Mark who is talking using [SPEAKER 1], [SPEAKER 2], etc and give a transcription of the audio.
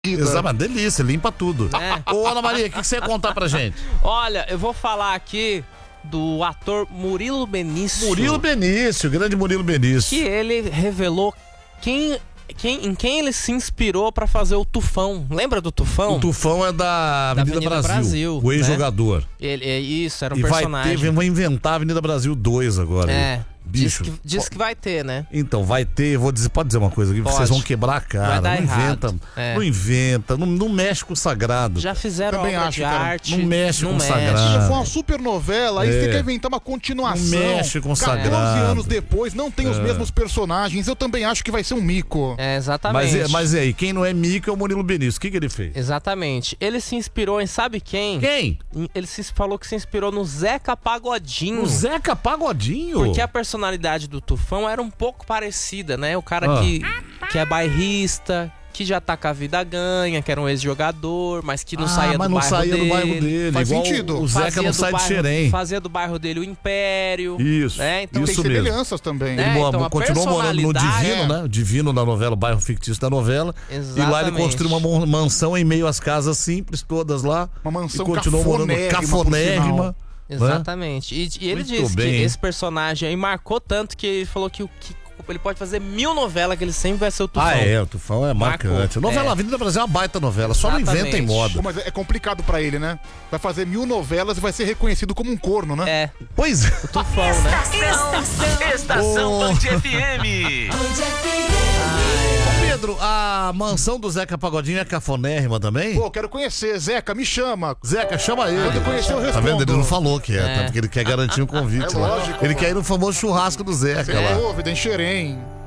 [SPEAKER 1] Exato, delícia, limpa tudo. Ô, Ana Maria, o que você ia contar pra gente?
[SPEAKER 2] Olha, eu vou falar aqui do ator Murilo Benício.
[SPEAKER 1] Murilo Benício, grande Murilo Benício.
[SPEAKER 2] Que ele revelou em quem ele se inspirou pra fazer o Tufão. Lembra do Tufão?
[SPEAKER 1] O Tufão é da Avenida Brasil, o ex-jogador.
[SPEAKER 2] Isso, era um
[SPEAKER 1] e
[SPEAKER 2] personagem.
[SPEAKER 1] Vai inventar a Avenida Brasil 2 agora.
[SPEAKER 2] Bicho. Diz que vai ter, né?
[SPEAKER 1] Então, vai ter, pode dizer uma coisa aqui, vocês vão quebrar a cara.
[SPEAKER 2] Vai dar
[SPEAKER 1] não inventa, não mexe com o sagrado.
[SPEAKER 2] Já fizeram
[SPEAKER 3] também
[SPEAKER 2] obra
[SPEAKER 3] acho,
[SPEAKER 2] de
[SPEAKER 3] cara.
[SPEAKER 2] arte.
[SPEAKER 1] Não mexe com o sagrado.
[SPEAKER 3] Já foi uma super novela, aí você quer inventar uma continuação.
[SPEAKER 1] Não mexe com o
[SPEAKER 3] 14
[SPEAKER 1] sagrado.
[SPEAKER 3] anos depois, não tem os mesmos personagens. Eu também acho que vai ser um mico.
[SPEAKER 2] Exatamente.
[SPEAKER 1] Mas e aí, quem não é mico é o Murilo Benício. O que ele fez?
[SPEAKER 2] Exatamente. Ele se inspirou em sabe quem?
[SPEAKER 1] Quem?
[SPEAKER 2] Ele falou que se inspirou no Zeca Pagodinho.
[SPEAKER 1] O Zeca Pagodinho?
[SPEAKER 2] Porque a personalidade do Tufão era um pouco parecida, né? O cara que é bairrista, que já tá com a vida ganha, que era um ex-jogador, mas que não saía do bairro dele.
[SPEAKER 1] Faz
[SPEAKER 3] igual sentido.
[SPEAKER 1] O Zeca não sai de Xerém.
[SPEAKER 2] Fazia do bairro dele o Império.
[SPEAKER 1] Isso.
[SPEAKER 2] Né? Então,
[SPEAKER 3] tem semelhanças também.
[SPEAKER 1] Ele continuou morando no Divino, né? O Divino da novela, o bairro fictício da novela.
[SPEAKER 2] Exatamente.
[SPEAKER 1] E lá ele construiu uma mansão em meio às casas simples, todas lá.
[SPEAKER 3] Uma mansão
[SPEAKER 1] e continuou morando cafonérrima.
[SPEAKER 2] Exatamente. E ele disse que esse personagem aí marcou tanto que ele falou que ele pode fazer 1000 novelas, que ele sempre vai ser o Tufão.
[SPEAKER 1] O Tufão é marcante. Novela Avenida Brasil é uma baita novela, só não inventa em moda.
[SPEAKER 3] Pô, mas é complicado pra ele, né? Vai fazer 1000 novelas e vai ser reconhecido como um corno, né?
[SPEAKER 1] Pois é.
[SPEAKER 2] O Tufão, né?
[SPEAKER 4] Estação Band FM.
[SPEAKER 1] Pedro, a mansão do Zeca Pagodinho é cafonérrima também?
[SPEAKER 3] Pô, quero conhecer. Zeca, me chama.
[SPEAKER 1] Zeca, chama ele.
[SPEAKER 3] Quando eu conhecer, eu respondo.
[SPEAKER 1] Tá vendo? Ele não falou que tá? Porque ele quer garantir um convite.
[SPEAKER 3] É lógico.
[SPEAKER 1] Ele quer ir no famoso churrasco do Zeca lá.
[SPEAKER 3] Dúvida, em Xerém.